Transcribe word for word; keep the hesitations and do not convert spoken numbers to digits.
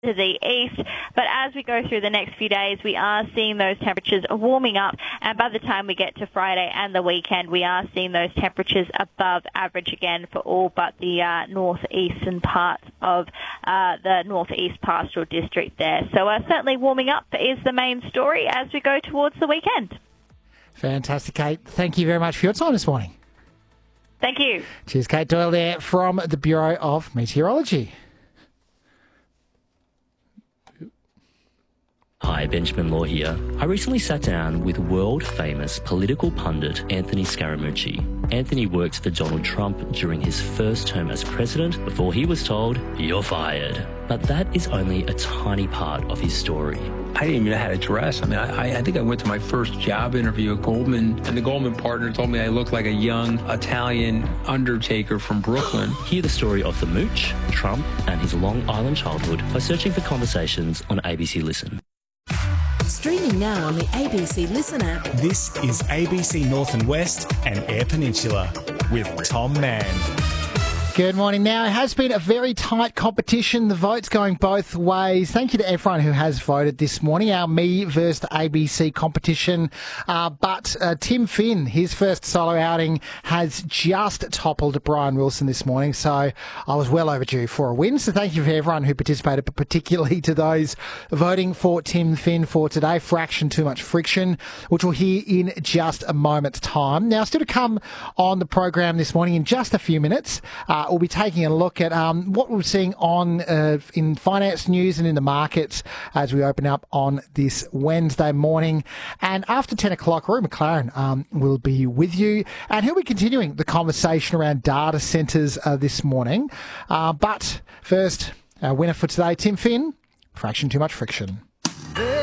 to the east, but as we go through the next few days, we are seeing those temperatures warming up, and by the time we get to Friday and the weekend, we are seeing those temperatures above average again for all but the uh, northeastern parts of uh, the northeast pastoral district there. So uh, certainly warming up is the main story as we go towards the weekend. Fantastic, Kate. Thank you very much for your time this morning. Thank you. Cheers, Kate Doyle there from the Bureau of Meteorology. Hi, Benjamin Law here. I recently sat down with world-famous political pundit Anthony Scaramucci. Anthony worked for Donald Trump during his first term as president before he was told, "You're fired." But that is only a tiny part of his story. I didn't even know how to dress. I mean, I, I think I went to my first job interview at Goldman, and the Goldman partner told me I looked like a young Italian undertaker from Brooklyn. Hear the story of the Mooch, Trump, and his Long Island childhood by searching for Conversations on A B C Listen. Streaming now on the A B C Listen app. This is A B C North and West and Air Peninsula with Tom Mann. Good morning. Now, it has been a very tight competition. The votes going both ways. Thank you to everyone who has voted this morning. Our Me versus A B C competition. Uh, but uh, Tim Finn, his first solo outing, has just toppled Brian Wilson this morning. So I was well overdue for a win. So thank you for everyone who participated, but particularly to those voting for Tim Finn for today. Fraction Too Much Friction, which we'll hear in just a moment's time. Now, still to come on the program this morning in just a few minutes. Uh, Uh, we'll be taking a look at um, what we're seeing on uh, in finance news and in the markets as we open up on this Wednesday morning. And after ten o'clock, Rory McLaren um, will be with you, and he'll be continuing the conversation around data centres uh, this morning. Uh, but first, our winner for today, Tim Finn, Fraction Too Much Friction.